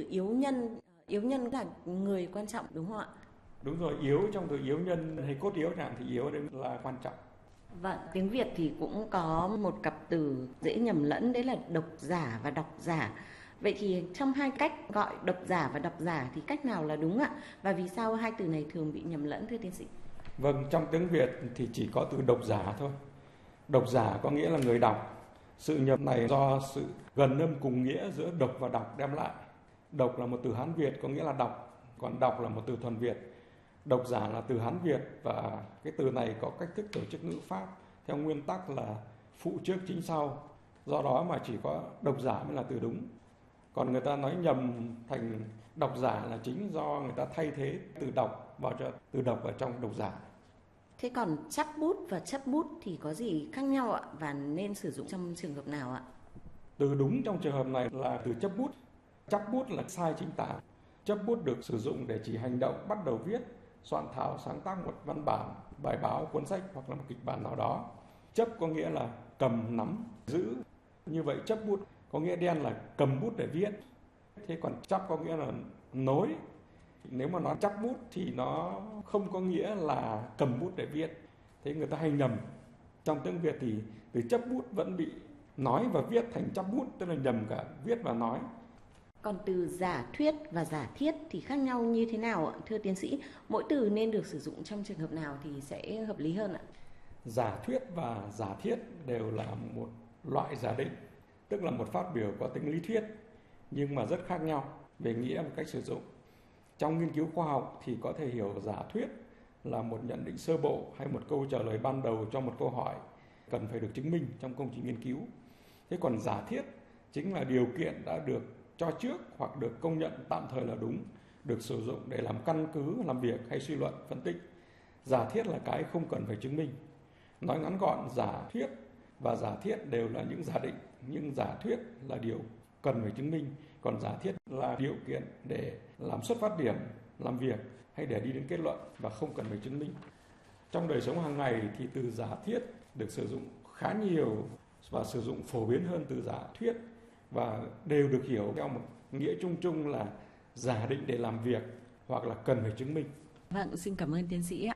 yếu nhân là người quan trọng đúng không ạ? Đúng rồi, yếu trong từ yếu nhân hay cốt yếu chẳng thì yếu đấy là quan trọng. Vâng, tiếng Việt thì cũng có một cặp từ dễ nhầm lẫn, đấy là độc giả và đọc giả. Vậy thì trong hai cách gọi độc giả và đọc giả thì cách nào là đúng ạ? Và vì sao hai từ này thường bị nhầm lẫn thưa tiến sĩ? Vâng, trong tiếng Việt thì chỉ có từ độc giả thôi. Độc giả có nghĩa là người đọc. Sự nhầm này do sự gần âm cùng nghĩa giữa độc và đọc đem lại. Độc là một từ Hán Việt có nghĩa là đọc, còn đọc là một từ thuần Việt. Độc giả là từ Hán Việt và cái từ này có cách thức tổ chức ngữ pháp theo nguyên tắc là phụ trước chính sau. Do đó mà chỉ có độc giả mới là từ đúng. Còn người ta nói nhầm thành độc giả là chính do người ta thay thế từ đọc vào cho từ độc vào trong độc giả. Thế còn chắp bút và chấp bút thì có gì khác nhau ạ? Và nên sử dụng trong trường hợp nào ạ? Từ đúng trong trường hợp này là từ chấp bút. Chấp bút là sai chính tả. Chấp bút được sử dụng để chỉ hành động bắt đầu viết, soạn thảo, sáng tác một văn bản, bài báo, cuốn sách hoặc là một kịch bản nào đó. Chấp có nghĩa là cầm, nắm, giữ. Như vậy chấp bút có nghĩa đen là cầm bút để viết. Thế còn chấp có nghĩa là nối. Nếu mà nói chấp bút thì nó không có nghĩa là cầm bút để viết. Thế người ta hay nhầm. Trong tiếng Việt thì từ chấp bút vẫn bị nói và viết thành chấp bút, tức là nhầm cả viết và nói. Còn từ giả thuyết và giả thiết thì khác nhau như thế nào ạ? Thưa tiến sĩ, mỗi từ nên được sử dụng trong trường hợp nào thì sẽ hợp lý hơn ạ? Giả thuyết và giả thiết đều là một loại giả định, tức là một phát biểu có tính lý thuyết, nhưng mà rất khác nhau về nghĩa và cách sử dụng. Trong nghiên cứu khoa học thì có thể hiểu giả thuyết là một nhận định sơ bộ hay một câu trả lời ban đầu cho một câu hỏi cần phải được chứng minh trong công trình nghiên cứu. Thế còn giả thiết chính là điều kiện đã được cho trước hoặc được công nhận tạm thời là đúng, được sử dụng để làm căn cứ làm việc hay suy luận, phân tích. Giả thiết là cái không cần phải chứng minh. Nói ngắn gọn, giả thuyết và giả thiết đều là những giả định, nhưng giả thuyết là điều cần phải chứng minh, còn giả thiết là điều kiện để làm xuất phát điểm, làm việc hay để đi đến kết luận và không cần phải chứng minh. Trong đời sống hàng ngày thì từ giả thiết được sử dụng khá nhiều và sử dụng phổ biến hơn từ giả thuyết, và đều được hiểu theo một nghĩa chung chung là giả định để làm việc hoặc là cần phải chứng minh. Vâng, xin cảm ơn tiến sĩ ạ.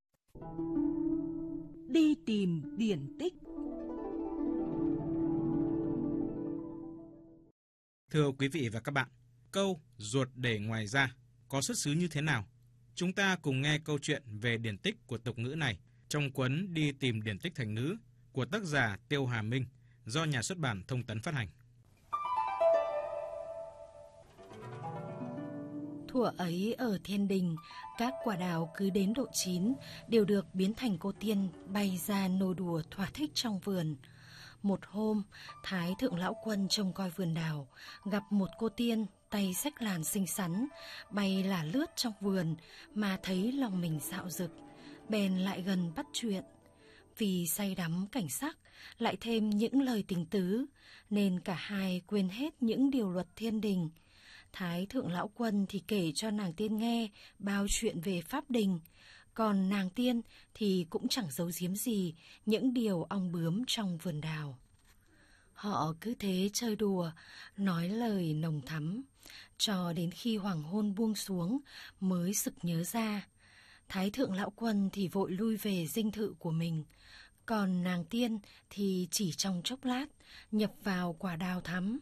Đi tìm điển tích. Thưa quý vị và các bạn, câu ruột để ngoài da có xuất xứ như thế nào? Chúng ta cùng nghe câu chuyện về điển tích của tục ngữ này trong cuốn Đi tìm điển tích thành ngữ của tác giả Tiêu Hà Minh do Nhà xuất bản Thông tấn phát hành. Thuở ấy ở thiên đình, các quả đào cứ đến độ chín đều được biến thành cô tiên bay ra nô đùa thỏa thích trong vườn. Một hôm, Thái Thượng Lão Quân trông coi vườn đào, gặp một cô tiên tay xách làn xinh xắn, bay là lướt trong vườn mà thấy lòng mình dạo dực, bèn lại gần bắt chuyện. Vì say đắm cảnh sắc, lại thêm những lời tình tứ, nên cả hai quên hết những điều luật thiên đình. Thái Thượng Lão Quân thì kể cho nàng tiên nghe bao chuyện về pháp đình, còn nàng tiên thì cũng chẳng giấu giếm gì những điều ong bướm trong vườn đào. Họ cứ thế chơi đùa, nói lời nồng thắm, cho đến khi hoàng hôn buông xuống mới sực nhớ ra. Thái Thượng Lão Quân thì vội lui về dinh thự của mình, còn nàng tiên thì chỉ trong chốc lát nhập vào quả đào thắm.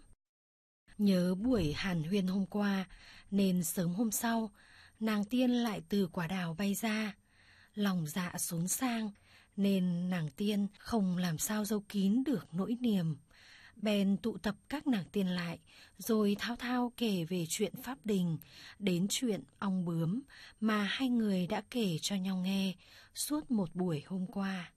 Nhớ buổi hàn huyên hôm qua, nên sớm hôm sau, nàng tiên lại từ quả đào bay ra. Lòng dạ xốn sang, nên nàng tiên không làm sao giấu kín được nỗi niềm. Bèn tụ tập các nàng tiên lại, rồi thao thao kể về chuyện pháp đình, đến chuyện ong bướm mà hai người đã kể cho nhau nghe suốt một buổi hôm qua.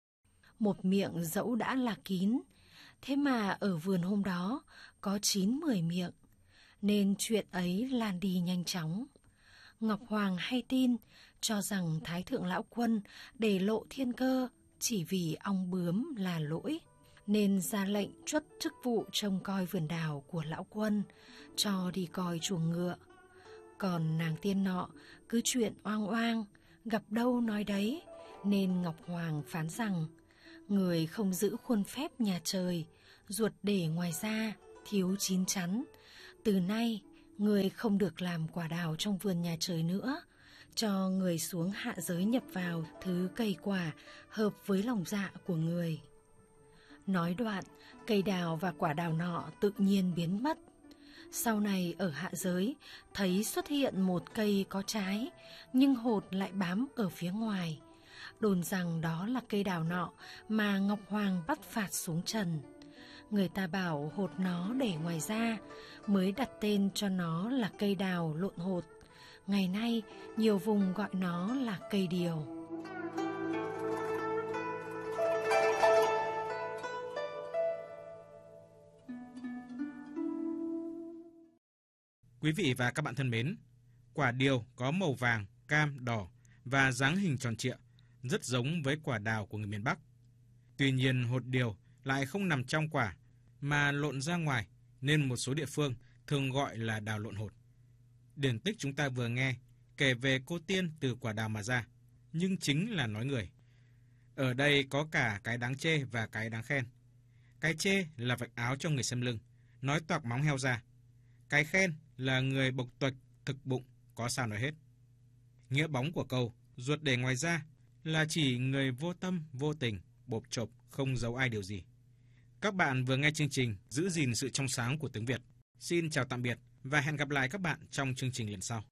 Một miệng dẫu đã là kín, thế mà ở vườn hôm đó có 9-10 miệng, nên chuyện ấy lan đi nhanh chóng. Ngọc Hoàng hay tin, cho rằng Thái Thượng Lão Quân để lộ thiên cơ chỉ vì ong bướm là lỗi, nên ra lệnh truất chức vụ trông coi vườn đào của Lão Quân, cho đi coi chuồng ngựa. Còn nàng tiên nọ cứ chuyện oang oang, gặp đâu nói đấy, nên Ngọc Hoàng phán rằng người không giữ khuôn phép nhà trời, ruột để ngoài da, thiếu chín chắn, từ nay Người không được làm quả đào trong vườn nhà trời nữa, cho người xuống hạ giới nhập vào thứ cây quả hợp với lòng dạ của người. Nói đoạn, cây đào và quả đào nọ tự nhiên biến mất. Sau này ở hạ giới, thấy xuất hiện một cây có trái, nhưng hột lại bám ở phía ngoài. Đồn rằng đó là cây đào nọ mà Ngọc Hoàng bắt phạt xuống trần. Người ta bảo hột nó để ngoài ra, mới đặt tên cho nó là cây đào lộn hột. Ngày nay, nhiều vùng gọi nó là cây điều. Quý vị và các bạn thân mến, quả điều có màu vàng, cam, đỏ và dáng hình tròn trịa, rất giống với quả đào của người miền Bắc. Tuy nhiên, hột điều lại không nằm trong quả mà lộn ra ngoài, nên một số địa phương thường gọi là đào lộn hột. Điển tích chúng ta vừa nghe kể về cô tiên từ quả đào mà ra, nhưng chính là nói người. Ở đây có cả cái đáng chê và cái đáng khen. Cái chê là vạch áo cho người xem lưng, nói toạc móng heo ra. Cái khen là người bộc tuệch, thực bụng, có sao nói hết. Nghĩa bóng của câu ruột để ngoài da là chỉ người vô tâm, vô tình, bộp chộp, không giấu ai điều gì. Các bạn vừa nghe chương trình Giữ gìn sự trong sáng của tiếng Việt. Xin chào tạm biệt và hẹn gặp lại các bạn trong chương trình lần sau.